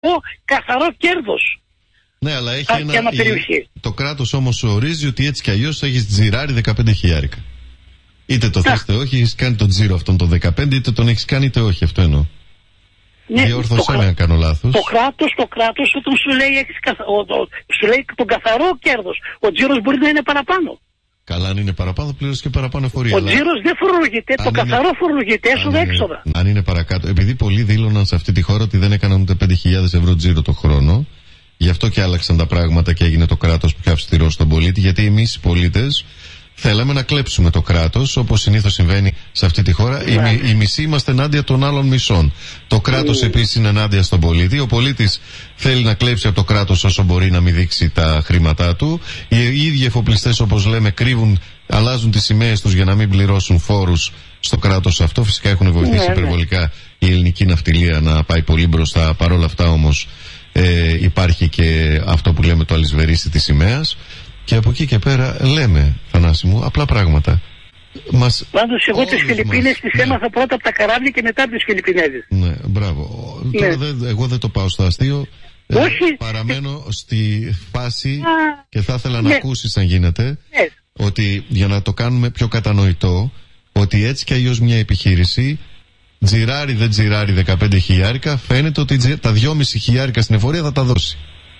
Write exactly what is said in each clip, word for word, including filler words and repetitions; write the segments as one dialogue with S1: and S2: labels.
S1: καθαρό κέρδος.
S2: Ναι, αλλά έχει ένα, ένα η, το κράτος όμως ορίζει ότι έτσι κι αλλιώς έχεις τζιράρει δεκαπέντε χιλιάρικα. Είτε το θες είτε όχι, έχεις κάνει τον τζίρο αυτόν τον δεκαπέντε, είτε τον έχεις κάνει είτε όχι, αυτό εννοώ.
S1: Ναι,
S2: διόρθωσέ με αν κάνω λάθος.
S1: Το κράτος, το κράτος όταν σου λέει, έχεις καθα... ο, το, σου λέει τον καθαρό κέρδος, ο τζίρος μπορεί να είναι παραπάνω.
S2: Καλά, αν είναι παραπάνω, πλήρως και παραπάνω φορεία.
S1: Ο
S2: αλλά...
S1: τζίρος δεν φορολογείται, το είναι... καθαρό φορολογείται, έσοδα-έξοδα.
S2: Αν είναι παρακάτω, επειδή πολλοί δήλωναν σε αυτή τη χώρα ότι δεν έκαναν ούτε πέντε χιλιάδες ευρώ τζίρο το χρόνο, γι' αυτό και άλλαξαν τα πράγματα και έγινε το κράτος πιο αυστηρό στον πολίτη, γιατί εμείς οι πολίτες θέλαμε να κλέψουμε το κράτος, όπως συνήθως συμβαίνει σε αυτή τη χώρα. Οι, yeah. οι μισοί είμαστε ενάντια των άλλων μισών. Το κράτος mm. επίσης είναι ενάντια στον πολίτη. Ο πολίτης θέλει να κλέψει από το κράτος όσο μπορεί να μην δείξει τα χρήματά του. Οι ίδιοι εφοπλιστές, όπως λέμε, κρύβουν, αλλάζουν τις σημαίες τους για να μην πληρώσουν φόρους στο κράτος αυτό. Φυσικά έχουν βοηθήσει yeah, υπερβολικά yeah. η ελληνική ναυτιλία να πάει πολύ μπροστά. Παρ' όλα αυτά όμως ε, υπάρχει και αυτό που λέμε το αλυσβερίσι της σημαίας. Και από εκεί και πέρα λέμε, Θανάση μου, απλά πράγματα. Μας...
S1: Πάντως εγώ τις Φιλιππίνες τις ναι. έμαθα πρώτα από τα καράβια και μετά από τις Φιλιππινέζες.
S2: Ναι, μπράβο. Ναι. Τώρα δε, εγώ δεν το πάω στο αστείο.
S1: Όχι.
S2: Ε, παραμένω στη φάση Α, και θα ήθελα ναι. να ακούσεις αν γίνεται
S1: ναι.
S2: ότι για να το κάνουμε πιο κατανοητό, ότι έτσι κι αλλιώς μια επιχείρηση τζιράρει δεν τζιράρει δεκαπέντε χιλιάρικα, φαίνεται ότι τα δυόμισι χιλιάρικα στην εφορία θα τα δώσει.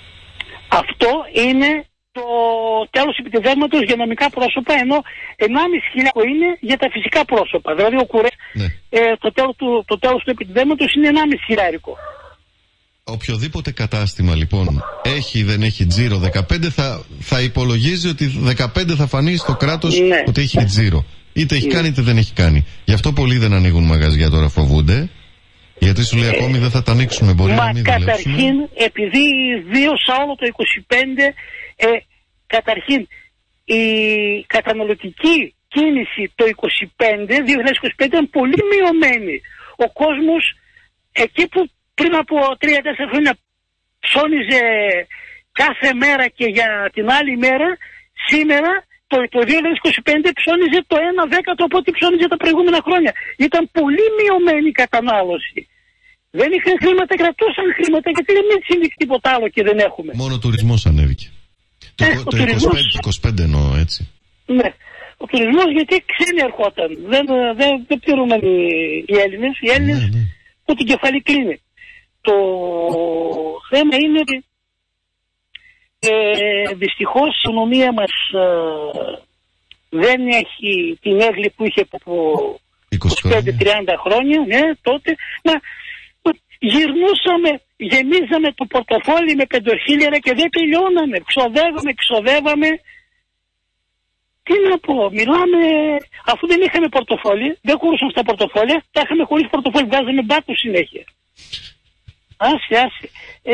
S1: Αυτό είναι το τέλος επιτεδεύματος για νομικά πρόσωπα, ενώ ενάμιση χιλιάρικα είναι για τα φυσικά πρόσωπα. Δηλαδή ο κουρές, ναι. ε, το, τέλος του, το τέλος του επιτεδεύματος είναι ενάμιση χιλιάρικο.
S2: Οποιοδήποτε κατάστημα λοιπόν έχει ή δεν έχει τζίρο δεκαπέντε, θα, θα υπολογίζει ότι δεκαπέντε θα φανεί στο κράτος ναι. ότι έχει τζίρο. Είτε έχει ναι. κάνει είτε δεν έχει κάνει. Γι' αυτό πολλοί δεν ανοίγουν μαγαζιά τώρα, φοβούνται. Γιατί σου λέει ε, ακόμη δεν θα τα ανοίξουμε, μπορεί
S1: μα
S2: να μην
S1: καταρχήν,
S2: δουλέψουμε.
S1: επειδή βίωσα όλο το είκοσι πέντε, ε, καταρχήν η καταναλωτική κίνηση το είκοσι πέντε, δύο χιλιάδες είκοσι πέντε ήταν πολύ μειωμένη. Ο κόσμος εκεί που πριν από τρία τέσσερα χρόνια ψώνιζε κάθε μέρα και για την άλλη μέρα, σήμερα το, το δύο χιλιάδες είκοσι πέντε ψώνιζε το ένα δέκατο από ό,τι ψώνιζε τα προηγούμενα χρόνια. Ήταν πολύ μειωμένη η κατανάλωση. Δεν είχαν χρήματα, κρατούσαν χρήματα, γιατί δεν συμβεί τίποτα άλλο και δεν έχουμε.
S2: Μόνο ο τουρισμός ανέβηκε. Το, ε, το είκοσι πέντε εννοώ, έτσι.
S1: Ναι. Ο τουρισμός γιατί ξένοι ερχόταν. Δεν, δεν, δεν πληρούμε οι, οι Έλληνες. Οι Έλληνες ναι, ναι. που την κεφαλή κλείνει. Το θέμα είναι ότι ε, δυστυχώς η οικονομία μας ε, δεν έχει την έγκλη που είχε από είκοσι πέντε τριάντα χρόνια. Ναι, τότε. Να, γυρνούσαμε, γεμίζαμε το πορτοφόλι με πεντοχίλιαρα και δεν τελειώναμε. Ξοδεύαμε, ξοδεύαμε. Τι να πω, μιλάμε, αφού δεν είχαμε πορτοφόλι, δεν χωρούσαν στα πορτοφόλια, τα είχαμε χωρίς πορτοφόλι, βγάζαμε μπάκους συνέχεια. Άσε, άσε. Ε,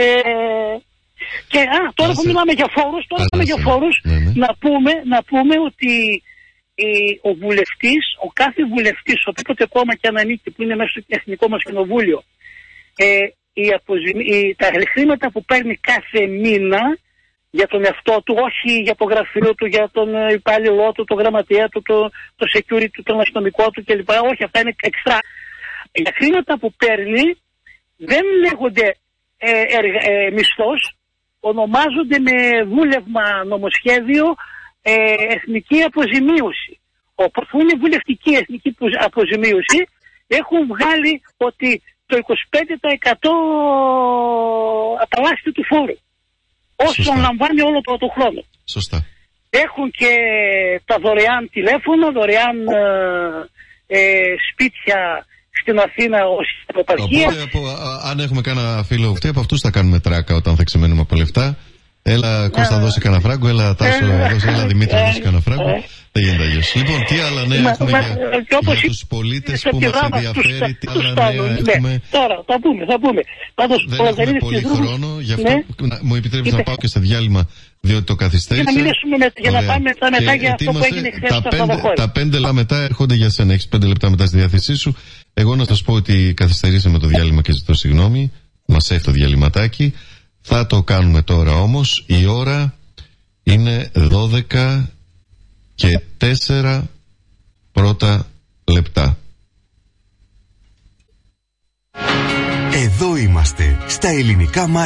S1: και α, τώρα άσε. που μιλάμε για φόρους, τώρα μιλάμε για φόρους, ναι, ναι. Να, πούμε, να πούμε ότι ε, ο βουλευτής, ο κάθε βουλευτής, οποιοδήποτε κόμμα και αν ανήκει που είναι μέσα στο εθνικό μας κοινοβούλιο, ε, η αποζημί, η, τα χρήματα που παίρνει κάθε μήνα για τον εαυτό του, όχι για το γραφείο του, για τον υπάλληλό του, το γραμματέα του, το, το security του, τον αστυνομικό του κλπ. Όχι, αυτά είναι εξτρά. Για χρήματα που παίρνει δεν λέγονται ε, ε, ε, μισθός, ονομάζονται με δούλευμα νομοσχέδιο ε, εθνική αποζημίωση. Όπου είναι βουλευτική εθνική αποζημίωση, έχουν βγάλει ότι το είκοσι πέντε τοις εκατό απαλλάσσεται του φόρου. Όσο λαμβάνει όλο το, το χρόνο.
S2: Σωστά.
S1: Έχουν και τα δωρεάν τηλέφωνα, δωρεάν ε, ε, σπίτια στην Αθήνα ως υποπαρχία.
S2: Οπότε, από, α, αν έχουμε κανένα φίλο αυτή, από αυτούς θα κάνουμε τράκα όταν θα ξεμένουμε από λεφτά. Έλα Κώστα δώσει κανένα φράγκο, έλα Τάσο δώσει, έλα Δημήτρη δώσει κανένα φράγκο. Δεν γίνεται αλλιώς. Λοιπόν, τι άλλα νέα μα, έχουμε μα, για, για τους πολίτες που μας ενδιαφέρει, τι άλλα νέα έχουμε.
S1: Τώρα, θα πούμε, θα πούμε. Πάντως,
S2: δεν έχουμε πολύ χρόνο, γι' αυτό ναι. μου επιτρέπεις να πάω και σε διάλειμμα, διότι το καθυστέρησα.
S1: Για να μιλήσουμε με, για να πάμε μετά, μετά για αυτό που έγινε χθες στο Παπαδοχώρη.
S2: Τα πέντε λεπτά μετά έρχονται για σένα, έχεις πέντε λεπτά μετά στη διάθεσή σου. Εγώ να σας πω ότι καθυστερήσαμε το διάλειμμα και ζητώ συγγνώμη. Μας έφτω διαλυματάκι. Θα το κάνουμε τώρα όμως. Η ώρα είναι δώδεκα και τέσσερα πρώτα λεπτά.
S3: Εδώ είμαστε, στα ελληνικά μάτια.